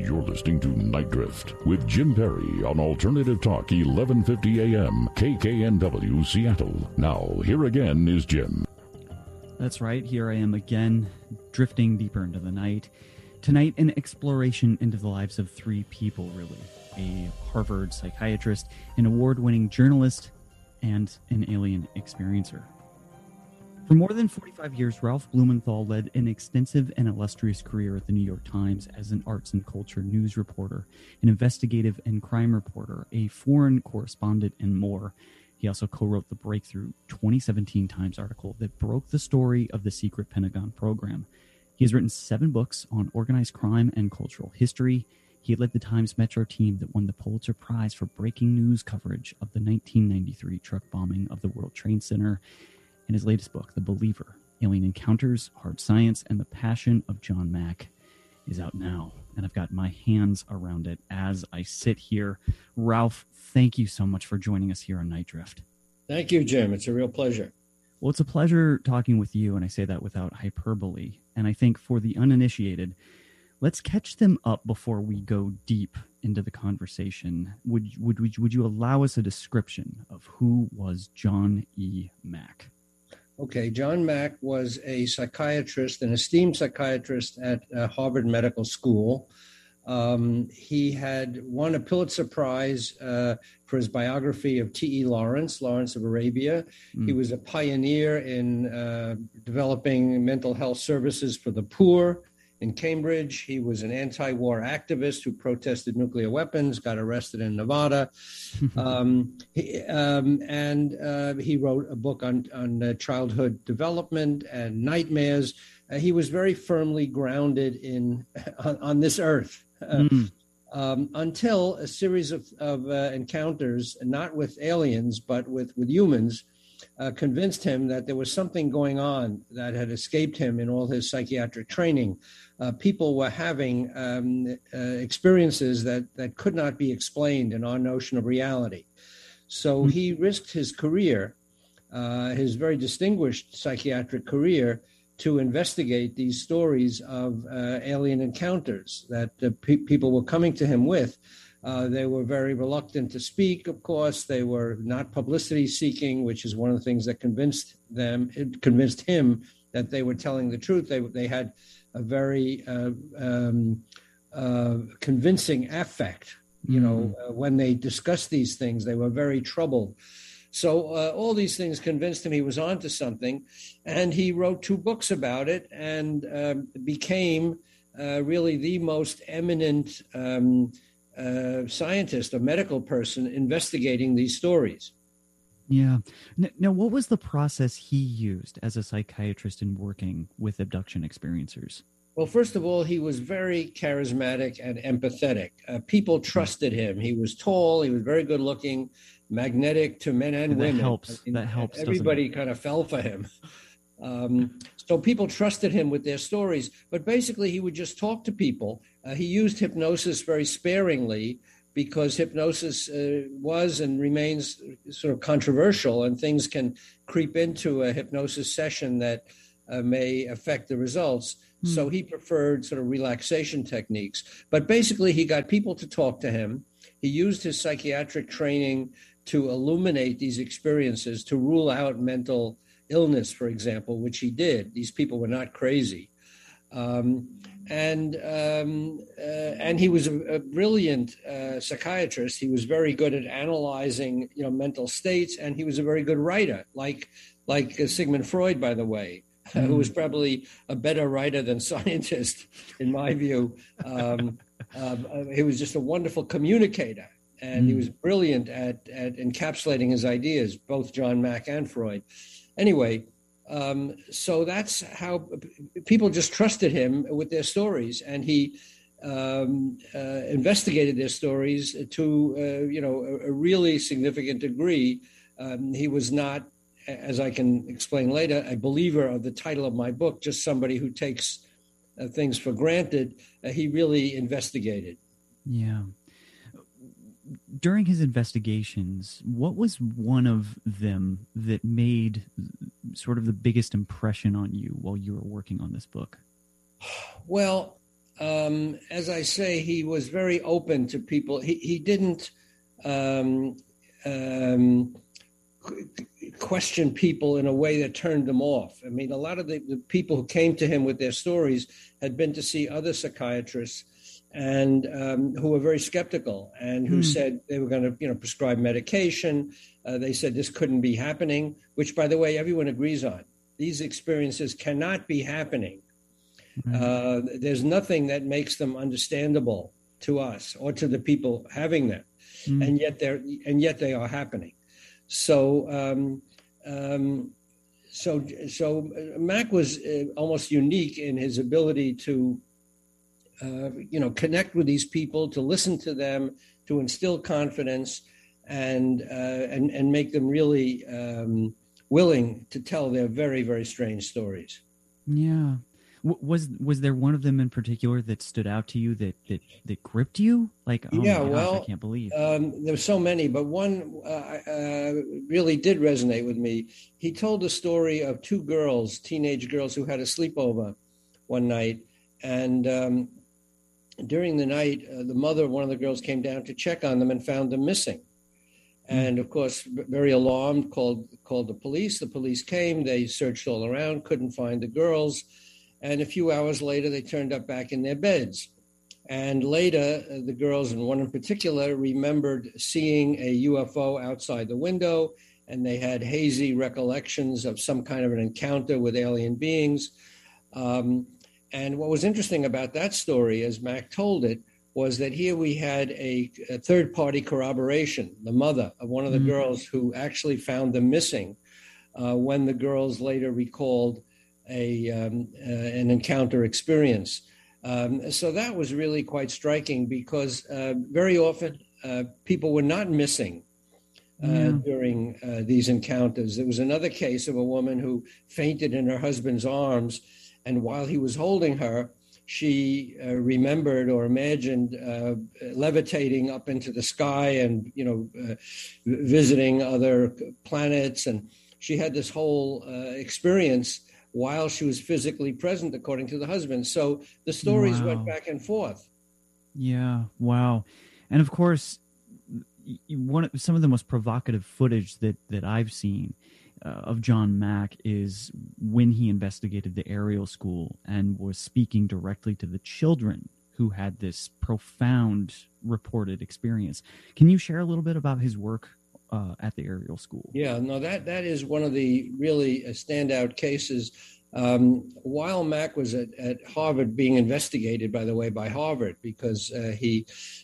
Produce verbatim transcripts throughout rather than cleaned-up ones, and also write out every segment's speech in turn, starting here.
You're listening to Night Drift with Jim Perry on Alternative Talk eleven fifty A M K K N W Seattle. Now, here again is Jim. That's right. Here I am again, drifting deeper into the night. Tonight, an exploration into the lives of three people, really. A Harvard psychiatrist, an award-winning journalist, and an alien experiencer. For more than forty-five years, Ralph Blumenthal led an extensive and illustrious career at the New York Times as an arts and culture news reporter, an investigative and crime reporter, a foreign correspondent, and more. He also co-wrote the breakthrough twenty seventeen Times article that broke the story of the secret Pentagon program. He has written seven books on organized crime and cultural history. He led the Times Metro team that won the Pulitzer Prize for breaking news coverage of the nineteen ninety-three truck bombing of the World Trade Center. And his latest book, The Believer, Alien Encounters, Hard Science, and the Passion of John Mack, is out now. And I've got my hands around it as I sit here. Ralph, thank you so much for joining us here on Night Drift. Thank you, Jim. It's a real pleasure. Well, it's a pleasure talking with you, and I say that without hyperbole. And I think for the uninitiated, let's catch them up before we go deep into the conversation. Would, would, would, would you allow us a description of who was John E. Mack? Okay, John Mack was a psychiatrist, an esteemed psychiatrist at uh, Harvard Medical School. Um, he had won a Pulitzer Prize uh, for his biography of T E Lawrence, Lawrence of Arabia. Mm. He was a pioneer in uh, developing mental health services for the poor in Cambridge. He was an anti-war activist who protested nuclear weapons, got arrested in Nevada. um, he, um, and uh, he wrote a book on, on uh, childhood development and nightmares. Uh, he was very firmly grounded in on, on this earth uh, mm. um, until a series of, of uh, encounters, not with aliens, but with, with humans, uh, convinced him that there was something going on that had escaped him in all his psychiatric training. Uh, people were having um, uh, experiences that, that could not be explained in our notion of reality. So mm-hmm. he risked his career, uh, his very distinguished psychiatric career, to investigate these stories of uh, alien encounters that uh, pe- people were coming to him with. Uh, they were very reluctant to speak, of course. They were not publicity seeking, which is one of the things that convinced them, it convinced him that they were telling the truth. They, they had a very uh, um, uh, convincing affect. You know, mm-hmm. uh, when they discussed these things, they were very troubled. So uh, all these things convinced him he was onto something, and he wrote two books about it and um, became uh, really the most eminent um, uh, scientist, a medical person investigating these stories. Yeah. Now, what was the process he used as a psychiatrist in working with abduction experiencers? Well, first of all, he was very charismatic and empathetic. Uh, people trusted him. He was tall. He was very good looking, magnetic to men and that women. Helps. I mean, that helps. Everybody kind of fell for him. Um, so people trusted him with their stories. But basically, he would just talk to people. Uh, he used hypnosis very sparingly, because hypnosis uh, was and remains sort of controversial, and things can creep into a hypnosis session that uh, may affect the results. Mm. So he preferred sort of relaxation techniques. But basically, he got people to talk to him. He used his psychiatric training to illuminate these experiences, to rule out mental illness, for example, which he did. These people were not crazy. Um, and um, uh, and he was a, a brilliant uh, psychiatrist. He was very good at analyzing, you know, mental states, and he was a very good writer, like like uh, Sigmund Freud, by the way, mm. who was probably a better writer than scientist, in my view. Um, uh, he was just a wonderful communicator, and mm. he was brilliant at at encapsulating his ideas, both John Mack and Freud. Anyway. Um, so that's how people just trusted him with their stories, and he um, uh, investigated their stories to, uh, you know, a, a really significant degree. Um, he was not, as I can explain later, a believer of the title of my book, just somebody who takes uh, things for granted. Uh, he really investigated. Yeah. During his investigations, what was one of them that made sort of the biggest impression on you while you were working on this book? Well, um, as I say, he was very open to people. He he didn't um, um, question people in a way that turned them off. I mean, a lot of the, the people who came to him with their stories had been to see other psychiatrists and um, who were very skeptical and who mm. said they were going to, you know, prescribe medication. Uh, they said this couldn't be happening, which, by the way, everyone agrees on. These experiences cannot be happening. Mm. Uh, there's nothing that makes them understandable to us or to the people having them, mm. and yet they're and yet they are happening. So, um, um, so, so Mac was uh, almost unique in his ability to, uh, you know, connect with these people, to listen to them, to instill confidence, and uh, and and make them really um, willing to tell their very, very strange stories. Yeah. Was was there one of them in particular that stood out to you that that, that gripped you? Like, oh yeah, my gosh, well, I can't believe. Um, there were so many, but one uh, uh, really did resonate with me. He told the story of two girls, teenage girls, who had a sleepover one night, and um, during the night, uh, the mother of one of the girls came down to check on them and found them missing. And of course, very alarmed, called called the police. The police came. They searched all around, couldn't find the girls. And a few hours later, they turned up back in their beds. And later, uh, the girls, and one in particular, remembered seeing a U F O outside the window, and they had hazy recollections of some kind of an encounter with alien beings. Um, and what was interesting about that story, as Mac told it, was that here we had a, a third-party corroboration, the mother of one of the mm-hmm. girls who actually found them missing uh, when the girls later recalled a um, uh, an encounter experience. Um, so that was really quite striking because uh, very often uh, people were not missing uh, yeah. during uh, these encounters. There was another case of a woman who fainted in her husband's arms, and while he was holding her, she uh, remembered or imagined uh, levitating up into the sky and, you know, uh, visiting other planets. And she had this whole uh, experience while she was physically present, according to the husband. So the stories wow. went back and forth. Yeah, wow. And of course, one some of the most provocative footage that, that I've seen uh, of John Mack is when he investigated the Ariel School and was speaking directly to the children who had this profound reported experience. Can you share a little bit about his work Uh, at the Ariel School? Yeah, no, that that is one of the really uh, standout cases. Um, while Mac was at, at Harvard being investigated, by the way, by Harvard, because uh, he,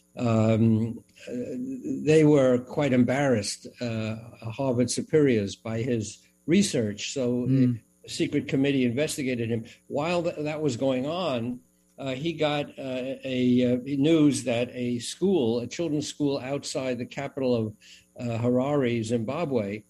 um, uh, they were quite embarrassed, uh, Harvard superiors, by his research. So mm. the secret committee investigated him. While th- that was going on, Uh, he got uh, a uh, news that a school, a children's school outside the capital of uh, Harare, Zimbabwe,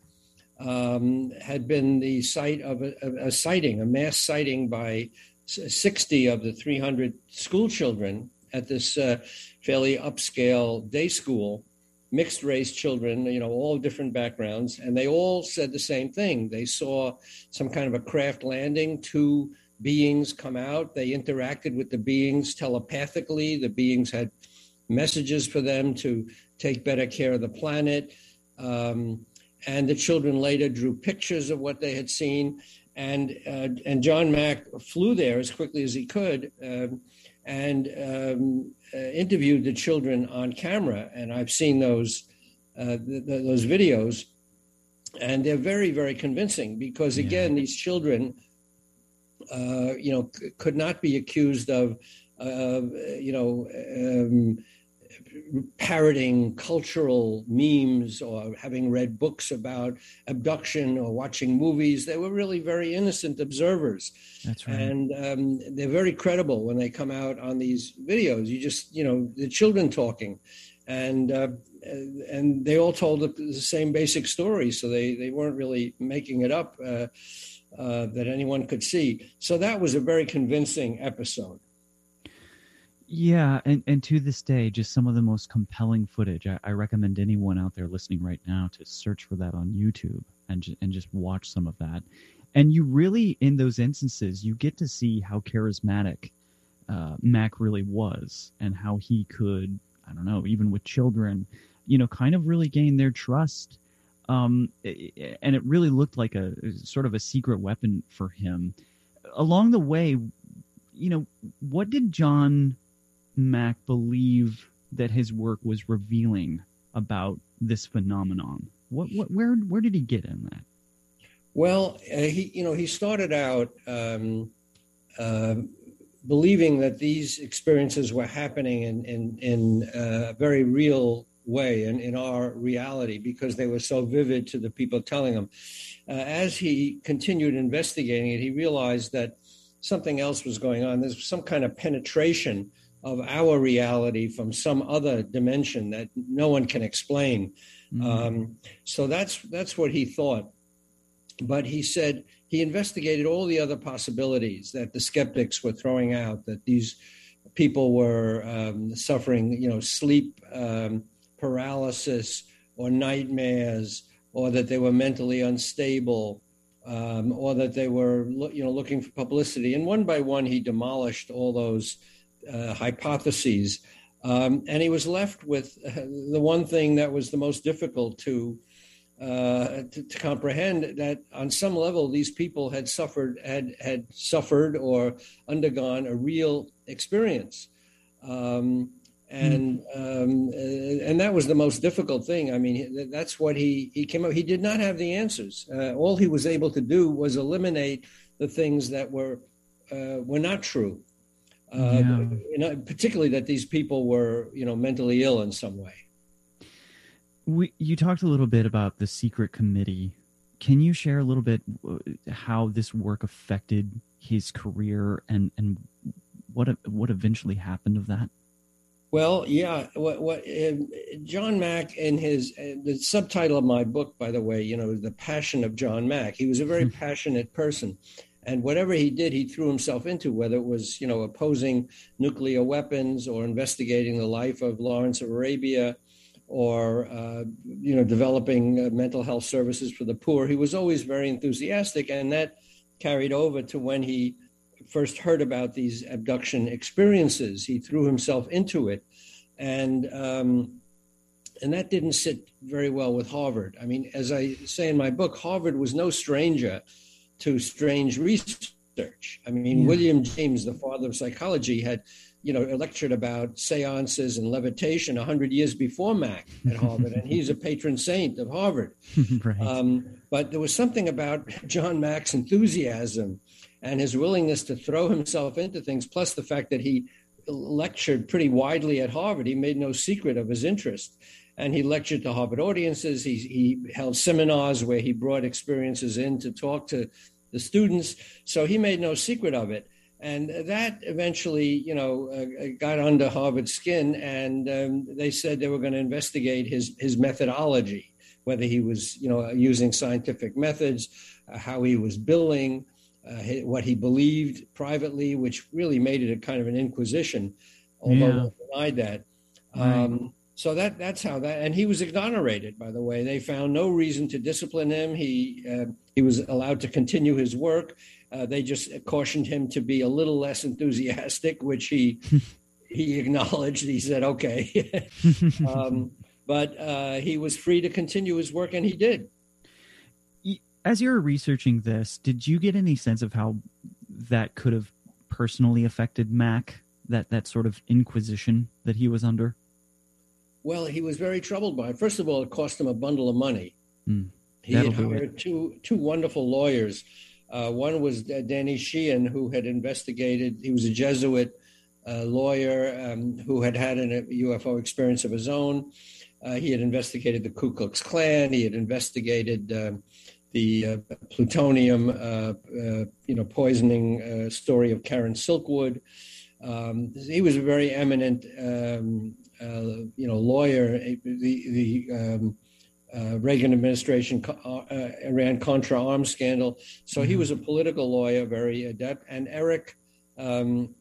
um, had been the site of a, a, a sighting, a mass sighting by sixty of the three hundred school children at this uh, fairly upscale day school, mixed race children, you know, all different backgrounds. And they all said the same thing. They saw some kind of a craft landing, two beings come out. They interacted with the beings telepathically. The beings had messages for them to take better care of the planet. Um, and the children later drew pictures of what they had seen. And uh, and John Mack flew there as quickly as he could um, and um, uh, interviewed the children on camera. And I've seen those uh, th- th- those videos. And they're very, very convincing because, again, yeah. these children Uh, you know, c- could not be accused of, uh, you know, um, parroting cultural memes or having read books about abduction or watching movies. They were really very innocent observers. That's right. And um, they're very credible when they come out on these videos. You just, you know, the children talking. And uh, and they all told the same basic story, so they, they weren't really making it up. Uh, Uh, that anyone could see. So that was a very convincing episode. Yeah, and, and to this day, just some of the most compelling footage. I, I recommend anyone out there listening right now to search for that on YouTube and, ju- and just watch some of that. And you really, in those instances, you get to see how charismatic uh, Mac really was, and how he could, I don't know, even with children, you know, kind of really gain their trust. Um, and it really looked like a sort of a secret weapon for him. Along the way, you know, what did John Mack believe that his work was revealing about this phenomenon? What, what, where, where did he get in that? Well, uh, he, you know, he started out um, uh, believing that these experiences were happening in in, in a very real way and in our reality because they were so vivid to the people telling them. Uh, as he continued investigating it, he realized that something else was going on. There's some kind of penetration of our reality from some other dimension that no one can explain. Mm-hmm. Um, so that's that's what he thought. But he said he investigated all the other possibilities that the skeptics were throwing out, that these people were um, suffering, you know, sleep um, paralysis or nightmares, or that they were mentally unstable, um, or that they were, you know, looking for publicity. And one by one, he demolished all those uh, hypotheses. Um, and he was left with uh, the one thing that was the most difficult to Uh, to, to comprehend, that on some level these people had suffered had had suffered or undergone a real experience, um, and um, and that was the most difficult thing. I mean, that's what he he came up. He did not have the answers. Uh, all he was able to do was eliminate the things that were uh, were not true, uh, yeah. you know, particularly that these people were, you know, mentally ill in some way. We, you talked a little bit about the secret committee. Can you share a little bit how this work affected his career and, and what what eventually happened of that? Well, yeah. What, what uh, John Mack, in his uh, the subtitle of my book, by the way, you know, The Passion of John Mack. He was a very passionate person, and whatever he did, he threw himself into. Whether it was, you know, opposing nuclear weapons or investigating the life of Lawrence of Arabia, or, uh, you know, developing uh, mental health services for the poor. He was always very enthusiastic, and that carried over to when he first heard about these abduction experiences. He threw himself into it, and um, and that didn't sit very well with Harvard. I mean, as I say in my book, Harvard was no stranger to strange research. I mean, yeah. William James, the father of psychology, had you know, lectured about seances and levitation a hundred years before Mack at Harvard, and he's a patron saint of Harvard. Right. Um, but there was something about John Mack's enthusiasm and his willingness to throw himself into things, plus the fact that he lectured pretty widely at Harvard. He made no secret of his interest, and he lectured to Harvard audiences. He, he held seminars where he brought experiences in to talk to the students. So he made no secret of it. And that eventually, you know, uh, got under Harvard's skin, and um, they said they were going to investigate his his methodology, whether he was, you know, using scientific methods, uh, how he was billing, uh, what he believed privately, which really made it a kind of an inquisition, although yeah. they denied that. Right. Um, so that that's how that, and he was exonerated, by the way. They found no reason to discipline him. He uh, he was allowed to continue his work. Uh, they just cautioned him to be a little less enthusiastic, which he he acknowledged. He said, okay. um, but uh, he was free to continue his work, and he did. As you're researching this, did you get any sense of how that could have personally affected Mack, that, that sort of inquisition that he was under? Well, he was very troubled by it. First of all, it cost him a bundle of money. Mm, he had hired two, two wonderful lawyers. Uh, one was uh, Danny Sheehan, who had investigated. He was a Jesuit uh, lawyer um, who had had an, a U F O experience of his own. Uh, he had investigated the Ku Klux Klan. He had investigated uh, the uh, plutonium, uh, uh, you know, poisoning uh, story of Karen Silkwood. Um, he was a very eminent, um, uh, you know, lawyer. The the um, Uh, Reagan administration, uh, Iran-Contra arms scandal. So he was a political lawyer, very adept. And Eric, um,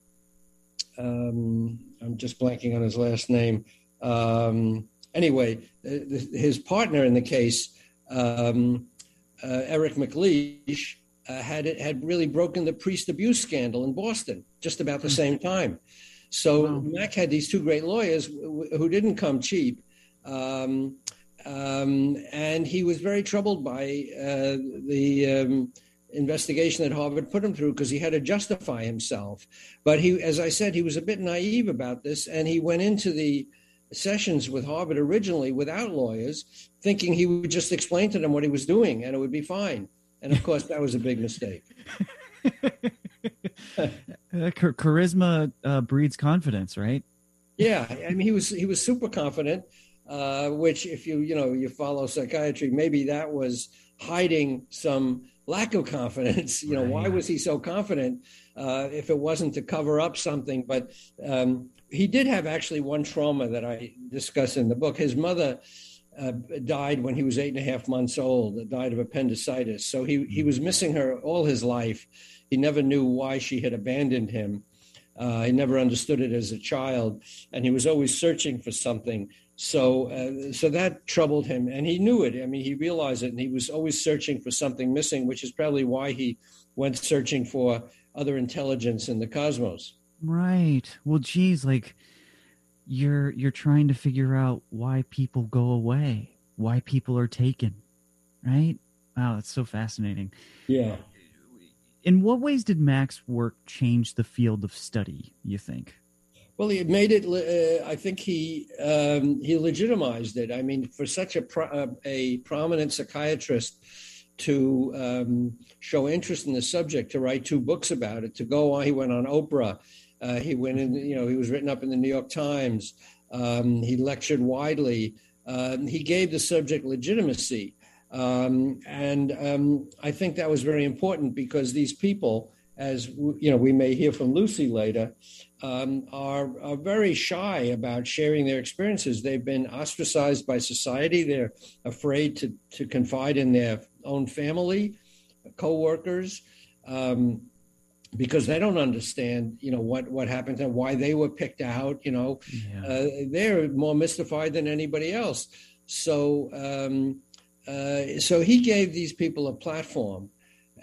um, I'm just blanking on his last name. Um, anyway, th- th- his partner in the case, um, uh, Eric McLeish, uh, had had really broken the priest abuse scandal in Boston just about the same time. So wow. Mack had these two great lawyers who didn't come cheap. Um, um, and he was very troubled by uh, the um, investigation that Harvard put him through because he had to justify himself. But he, as I said, he was a bit naive about this, and he went into the sessions with Harvard originally without lawyers, thinking he would just explain to them what he was doing and it would be fine. And of course, that was a big mistake. uh, char- charisma uh, breeds confidence, right? Yeah, I mean, he was he was super confident, uh, which if you you know you follow psychiatry, maybe that was hiding some lack of confidence. You know, right. Why was he so confident uh, if it wasn't to cover up something? But um, he did have actually one trauma that I discuss in the book. His mother uh, died when he was eight and a half months old, died of appendicitis. So he, he was missing her all his life. He never knew why she had abandoned him. Uh, he never understood it as a child, and he was always searching for something. So uh, so that troubled him, and he knew it. I mean, he realized it, and he was always searching for something missing, which is probably why he went searching for other intelligence in the cosmos. Right. Well, geez, like you're you're trying to figure out why people go away, why people are taken, right? Wow, that's so fascinating. Yeah. In what ways did Mack's work change the field of study, you think? Well, he made it. Uh, I think he um, he legitimized it. I mean, for such a pro- a prominent psychiatrist to um, show interest in the subject, to write two books about it, to go on. He went on Oprah. Uh, he went in. You know, he was written up in the New York Times. Um, he lectured widely. Uh, he gave the subject legitimacy, um, and um, I think that was very important because these people, as you know, we may hear from Lucy later, um, are, are very shy about sharing their experiences. They've been ostracized by society. They're afraid to, to confide in their own family, coworkers, um, because they don't understand, you know, what, what happened and why they were picked out. You know, yeah. uh, they're more mystified than anybody else. So, um, uh, so he gave these people a platform.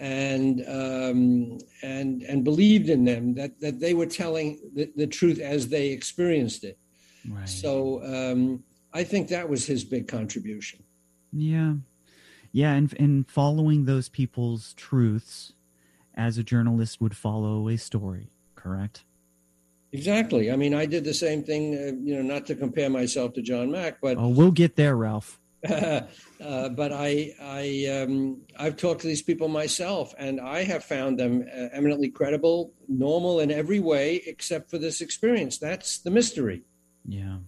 And um, and and believed in them that, that they were telling the, the truth as they experienced it. Right. So um, I think that was his big contribution. Yeah, yeah, and and following those people's truths as a journalist would follow a story. Correct. Exactly. I mean, I did the same thing. Uh, you know, not to compare myself to John Mack, but oh, we'll get there, Ralph. uh, but I, I, um, I've talked to these people myself, and I have found them uh, eminently credible, normal in every way, except for this experience. That's the mystery. Yeah.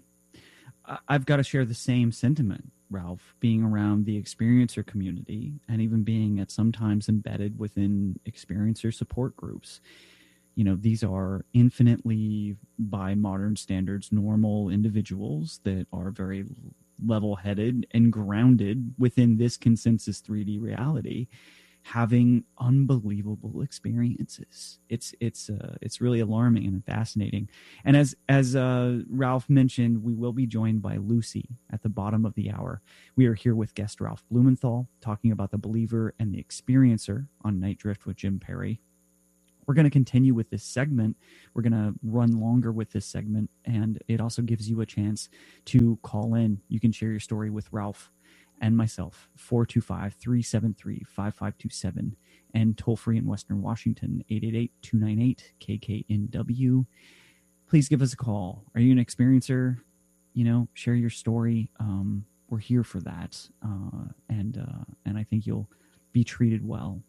I've got to share the same sentiment, Ralph, being around the experiencer community and even being at sometimes embedded within experiencer support groups. You know, these are infinitely, by modern standards, normal individuals that are very level-headed and grounded within this consensus three D reality, having unbelievable experiences. It's it's uh, it's really alarming and fascinating. And as as uh, Ralph mentioned, we will be joined by Lucy at the bottom of the hour. We are here with guest Ralph Blumenthal talking about the believer and the experiencer on Night Drift with Jim Perry. We're going to continue with this segment. We're going to run longer with this segment, and it also gives you a chance to call in. You can share your story with Ralph and myself, four two five, three seven three, five five two seven, and toll-free in Western Washington, eight eight eight, two nine eight, K K N W. Please give us a call. Are you an experiencer? You know, share your story. Um, we're here for that, uh, and uh, and I think you'll be treated well.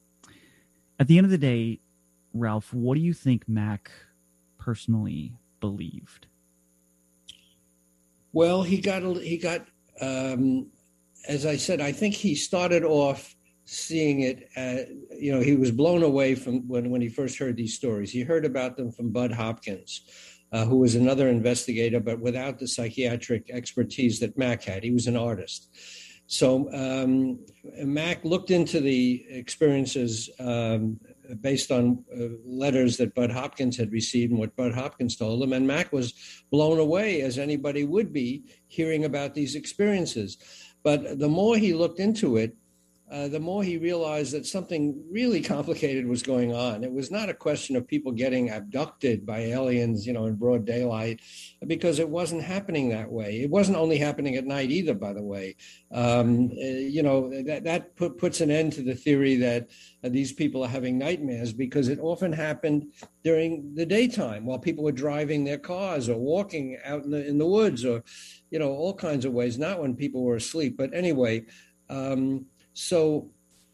At the end of the day, Ralph, what do you think Mack personally believed? Well, he got he got, um, as I said, I think he started off seeing it. Uh, you know, he was blown away from when when he first heard these stories. He heard about them from Bud Hopkins, uh, who was another investigator, but without the psychiatric expertise that Mack had. He was an artist. So um, Mack looked into the experiences um, based on uh, letters that Bud Hopkins had received and what Bud Hopkins told him. And Mack was blown away, as anybody would be, hearing about these experiences. But the more he looked into it, uh, the more he realized that something really complicated was going on. It was not a question of people getting abducted by aliens, you know, in broad daylight, because it wasn't happening that way. It wasn't only happening at night either, by the way. Um, uh, you know, that, that put, puts an end to the theory that uh, these people are having nightmares, because it often happened during the daytime while people were driving their cars or walking out in the, in the woods, or, you know, all kinds of ways, not when people were asleep. But anyway, um, So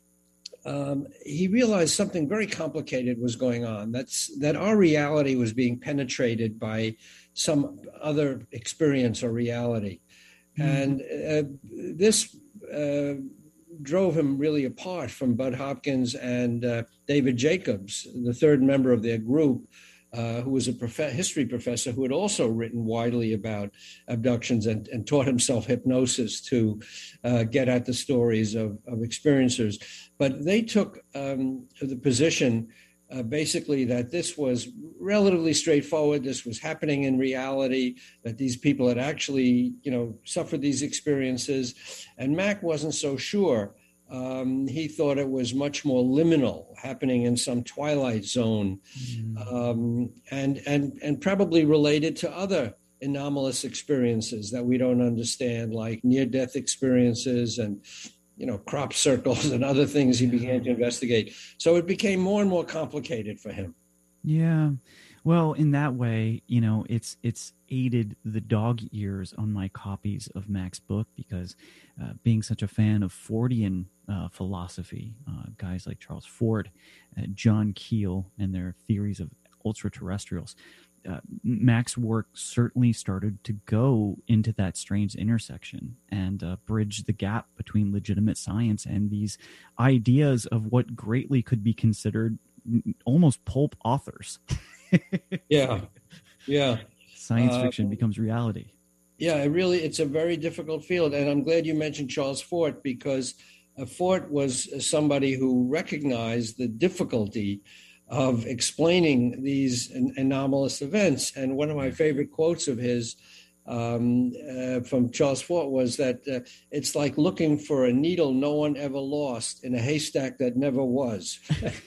um, he realized something very complicated was going on. That's that our reality was being penetrated by some other experience or reality. Mm-hmm. And uh, this uh, drove him really apart from Bud Hopkins and uh, David Jacobs, the third member of their group, Uh, who was a prof- history professor who had also written widely about abductions and, and taught himself hypnosis to uh, get at the stories of, of experiencers. But they took um, the position uh, basically that this was relatively straightforward. This was happening in reality, that these people had actually, you know, suffered these experiences. And Mack wasn't so sure. Um, he thought it was much more liminal, happening in some twilight zone, mm. um, and and and probably related to other anomalous experiences that we don't understand, like near-death experiences and, you know, crop circles and other things he began to investigate. So it became more and more complicated for him. Yeah. Well, in that way, you know, it's it's aided the dog ears on my copies of Mack's book, because uh, being such a fan of Fordian uh, philosophy, uh, guys like Charles Fort, uh, John Keel, and their theories of ultra-terrestrials, uh, Mack's work certainly started to go into that strange intersection and uh, bridge the gap between legitimate science and these ideas of what greatly could be considered almost pulp authors. yeah, yeah. Science fiction uh, becomes reality. Yeah, it really, it's a very difficult field. And I'm glad you mentioned Charles Fort, because uh, Fort was somebody who recognized the difficulty of explaining these an- anomalous events. And one of my favorite quotes of his um, uh, from Charles Fort was that uh, it's like looking for a needle no one ever lost in a haystack that never was.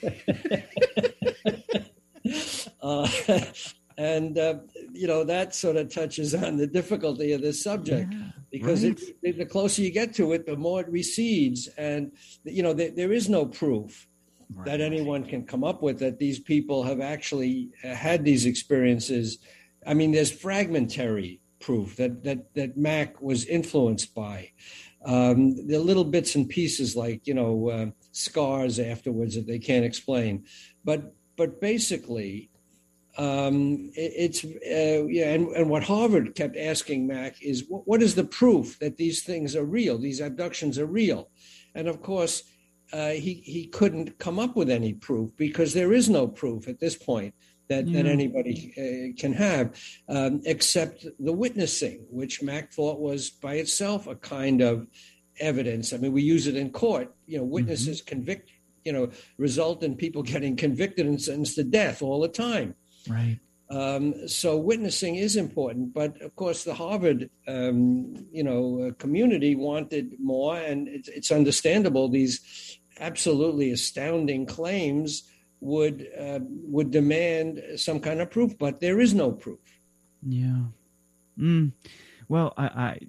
uh, and, uh, you know, that sort of touches on the difficulty of this subject, yeah, because right. it, the closer you get to it, the more it recedes. And, you know, there, there is no proof right. that anyone can come up with that these people have actually had these experiences. I mean, there's fragmentary proof that that that Mack was influenced by. Um, the little bits and pieces, like, you know, uh, scars afterwards that they can't explain. But but basically, um, it, it's uh, yeah. And, and what Harvard kept asking Mack is, what, what is the proof that these things are real? These abductions are real? And of course, uh, he he couldn't come up with any proof, because there is no proof at this point that, yeah. that anybody uh, can have, um, except the witnessing, which Mack thought was by itself a kind of evidence. I mean, we use it in court. You know, witnesses mm-hmm. convict, you know, result in people getting convicted and sentenced to death all the time. Right. Um, so witnessing is important. But, of course, the Harvard, um, you know, uh, community wanted more, and it's, it's understandable. These absolutely astounding claims would uh, would demand some kind of proof, but there is no proof. Yeah. Mm. Well, I, I